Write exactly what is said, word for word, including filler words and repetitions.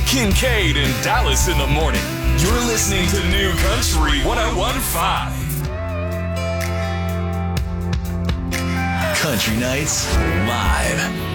Kincaid and Dallas in the morning. You're listening to New Country one oh one point five. Country Nights Live.